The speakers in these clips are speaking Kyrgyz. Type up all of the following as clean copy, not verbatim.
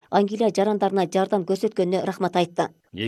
Англия жарандарына жардам көрсөткөнүнө рахмат айтты.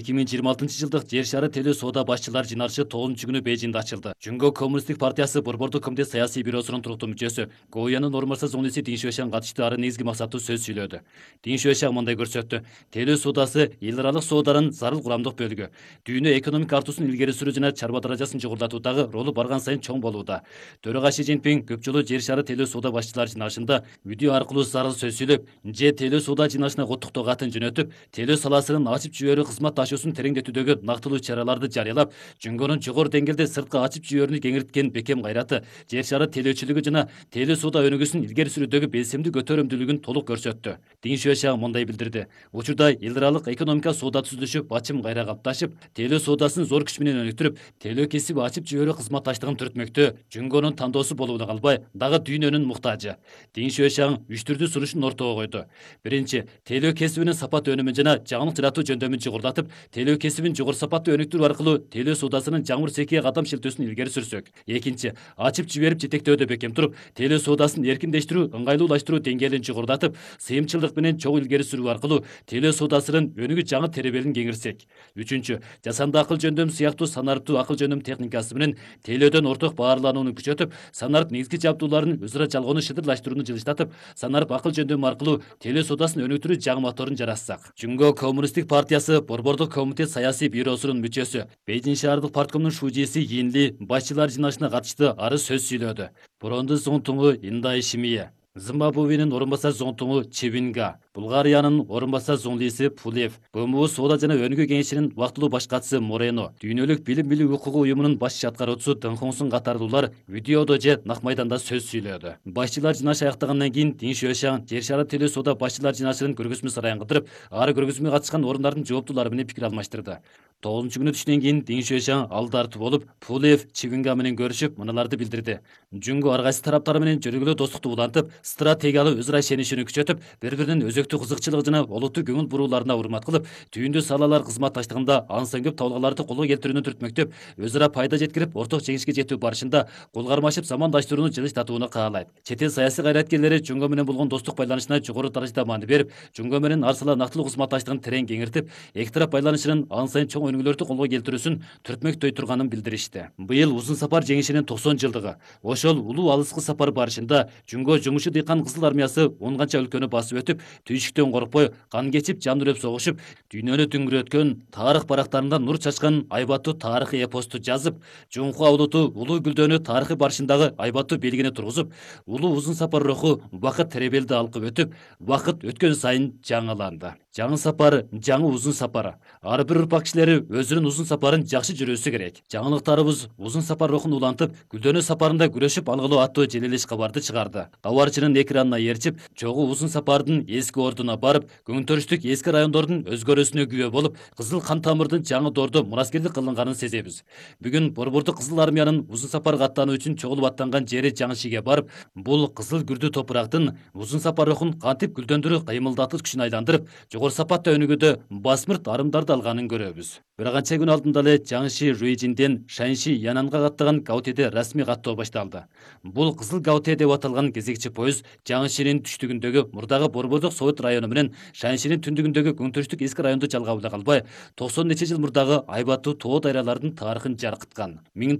2026 жылдық жер шары теле соода башчылар жиналышы 9 күнү Бейжиңде ачылды. Жүнгө Коммунисттик партиясы Борбордук комитет саясий бюросунун туруктуу мүчөсү Гоуянын орун басар зоңлиси Дин Шуэшан катышты. Ары негизги максаттуу сөз сүйлөдү. Дин Шуэшан мындай көрсөттү: теле соодасы эл аралык сооданын зарыл курамдык бөлүгү. Дүйнө экономика артуусун илгери сүрүү жана чарба даражасын жогорулатуудагы ролу барган сайын чоң болууда. Төрага Ши Цзиньпин көп жолу жер шары теле соода башчылар жиналышында видео аркылуу зарыл сөз сүйлөп, же теле соода жиналышына коттуктоо катын жөнөтүп, теле саласынын ачып жиберүү кызмат ашуусун тереңдетүүдөгү нактылуу чараларды жарыялап, Жүнгөнүн жогору деңгээлде сырткы ачып жиберүүнү кеңирткен бекем кайраты, жер шары телөөчүлүгү жана теле соода өнүгүүсүн илгери сүрүүдөгү белсемдүү көтөрөмдүүлүгүн толук көрсөттү. Дин Шуэшан мындай билдирди: учурда эл аралык экономика соода түзүлүшү бачым кайра калыпташып, теле соодасын зор күч менен өнүктүрүп, телөө кесиби ачып жиберүү кызматташтыгын түртмөктө. Жүнгөнүн тандоосу болууна калбай, дагы дүйнөнүн муктажы. Дин Шуэшан 3 түрдүү сунушун ортого койду. Биринчи, телөө кесибинин сапат өнүмүн жана жаңылык жаратуу жөндөмүн жогорулатып, телөө кесибин жогору сапаттуу өнүктүрүү аркылуу телөө соодасынын жаңмыр секие кадам шилтөөсүн илгери сүрсөк. Экинчи, ачып жиберип жетектөөдө бекем туруп, телөө соодасын эркиндештирүү, ыңгайлуулаштыруу деңгээлин жогорулатып, сыйымчылдык менен чогуу илгери сүрүү аркылуу телөө соодасынын өнүгүү жаңы теребелин кеңирсек. Үчүнчү, жасанды акыл жөндөм сыяктуу санариптуу акыл жөндөм техникасы менен телөөдөн орток баарланууну күчөтүп, санарып негизги жабдууларын өзара жалгоону шыдырлаштырууну жылыштатып, санарып акыл жөндөмү аркылуу телөө соодасын өнүктүрүү жаңы моторун жаратсак. Жүнгө Коммунисттик партиясы Борбордук комитет саясий бюросунун мүчөсү, Бейжиң шаардык парткомдун шужиси Йинли башчылар жиналышына катышты. Ары сөз сүйлөдү. Буронду зоңтуңу Индай Шимие, Зимбабвенин орун басар зоңтуңу Чебинга, Булгариянын орун басар зоңлиси Пулев, БМУ соода жана өнүгүү кеңешинин убактылуу баш катчысы Морено, дүйнөлүк билим билүү укугу уюмунун баш аткаруучусу Дэн Хонсун катарлуулар видеодо же нак майданда сөз сүйлөдү. Башчылар жиналышы аяктагандан кийин Дин Шуэшан жер шары теле соода башчылар жиналышынын көргөзмө сарайын кыдырып, ары көргөзмөгө катышкан орундардын жооптуулары менен пикир алмаштырды. 9 күнү түштөн кийин Дин Шуэшан алды арты болуп, Пулев, Чебинга менен көрүшүп, мыналарды билдирди. Жүнгө ар кайсы тараптары менен жөнөкөй достукту улантып, стратегиялык өз ара ишенишүүнү күчөтүп, бири-биринин өзөктүү кызыкчылыгы жана олуттуу көңүл бурууларына урмат кылып, түйүндүү салалар кызматташтыгында ансын көп талкууларды колго келтирүүнү түртмөктөп, өз ара пайда жеткирип, орток жеңишке жетүү барышында кол кармашып замандаштырууну жылыштатууну каалайт. Чет эл саясий кайраткерлери Жүнгө менен болгон достук байланышына жогору даражада маани берип, Жүнгө менен ар сала нактылуу кызматташтыгын терең кеңиртип, эки тарап байланышынын ан сайын чоң өнүгүүлөрдү колго келтирүүсүн түртмөктөй турганын билдиришти. Быйыл узун сапар жеңишинин 90 жылдыгы. Ошол улуу алыскы сапар барышында Жүнгө жумушу дыйкан кызыл армиясы 10 канча өлкөнү басып өтүп, түйшүктөн коркпой, кан кечип, жан үрөп согушуп, дүйнөнү түңүрөткөн, тарых барактарында нур чачкан айбаттуу тарыхый эпосту жазып, Жунхуа улуту улуу гүлдөөнү тарыхый барышындагы айбаттуу белгини тургузуп, улуу узун сапар руху убакыт теребелди алкып өтүп, убакыт өткөн сайын жаңыланды. Жаңы сапар, жаңы узун сапар. Ар бир урпак кишилери өзүнүн узун сапарын жакшы жүрүүсү керек. Жаңылыктарыбыз узун сапар рухун улантып, гүлдөнүү сапарында күрөшүп алгылоо аттуу желелеш кабарды чыгарды. Кабарчынын экранына ээрчип, чогуу узун сапардын эски ордуна барып, көңтөрүштүк эски райондордун өзгөрүүсүнө күбө болуп, кызыл кан тамырдын жаңы доордо мураскерлик кылынганын сезебиз. Бүгүн Борбордук кызыл армиянын узун сапарга аттануу үчүн чогулуп аттанган жери Жаңышиге барып, бул кызыл гүлдүү топурактын узун сапар рухун кантип гүлдөндүрүп, кыймылдатып күчүн айландырып, жогору сапатта өнүгүүдө басмырт арымдарды алганын көрөбүз. Бир канча күн алдында эле Жаңыши Руйжинден Шаньши Янанга каттаган Гаутеде расмий каттоо башталды. Бул кызыл Гаутэ деп аталган кезекчи поезд Жаңышинин түштүгүндөгү мурдагы Борбордук Совет району менен Шаньшинин түндүгүндөгү көңтөрүштүк эски районду жалгап эле калбай, 90 нече жыл мурдагы айбаттуу тоо дайралардын тарыхын жаркыткан.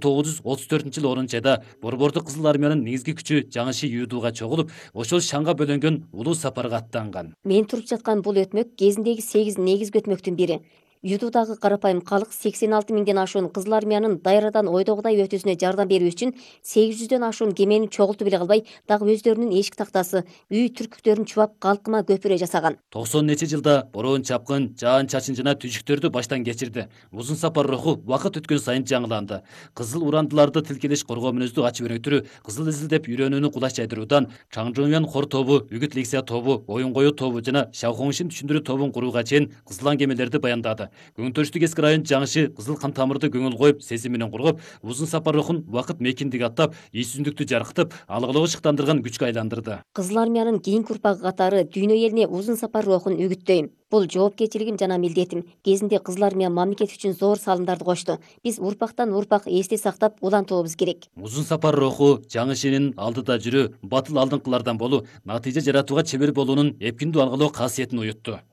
1934-жылы 10-айда Борбордук кызыл армиянын негизги күчү Жаңыши Юдууга чогулуп, ошол шаңга бөлөнгөн улуу сапарга аттанган. Мен туруп жаткан бул өтмөк кезиндеги 8 негизги өтмөктүн бири. Ютуудагы карапайым калк 86 миңден ашуун кызыл армиянын дайрадан ойдогудай өтүүсүнө жардам берүү үчүн 800дөн ашуун кемени чогултуп эле калбай, дагы өздөрүнүн эшик тактасы, үй түркүктөрүн чубап калкыма көпүрө жасаган. 90 нече жылда бороон чапкын, жаан чачын жана түйшүктөрдү баштан кечирди. Узун сапар руху убакыт өткөн сайын жаңыланды. Кызыл урандыларды тилкелеш коргоо мүнөздүү ачып өнүктүрүү, кызыл изилдеп үйрөнүүнү кулаш жайдыруудан Чаңжуңян хор тобу, Үгүт Лексия тобу, Оюн коюу тобу жана Шаохоңшин түшүндүрүү тобун курууга чейин кызыл аңгемелерди баяндады. Көңтөрүштүк эски район Жаңыши кызыл кан тамырды көңүл коюп, сезим менен кургап, узун сапар рухун убакыт мекиндиги аттап, ийсиздүктү жаркытып, алгылоо шыктандырган күчкө айландырды. Кызыл армиянын кийинки урпагы катары дүйнө элине узун сапар рухун үгүттөйм. Бул жоопкерчилигим жана милдетим. Кезинде кызыл армия мамлекет үчүн зор салымдарды кошту. Биз урпактан урпак эсте сактап улантуубуз керек. Узун сапар руху Жаңышинин алдыда жүрүү, батыл алдыңкылардан болуу, натыйжа жаратууга чебер болуунун эпкиндүү алгылоо касиетин уютту.